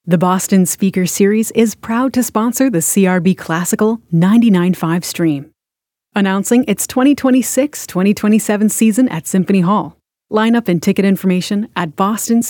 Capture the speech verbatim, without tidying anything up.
The Boston Speaker Series is proud to sponsor the C R B Classical ninety-nine point five stream. Announcing its twenty twenty-six twenty twenty-seven season at Symphony Hall. Lineup and ticket information at boston